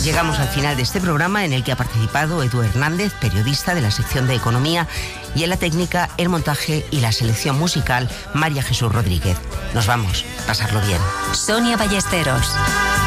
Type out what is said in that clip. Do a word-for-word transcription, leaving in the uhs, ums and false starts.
llegamos al final de este programa en el que ha participado Edu Hernández, periodista de la sección de Economía, y en la técnica, el montaje y la selección musical, María Jesús Rodríguez. Nos vamos, pasarlo bien. Sonia Ballesteros.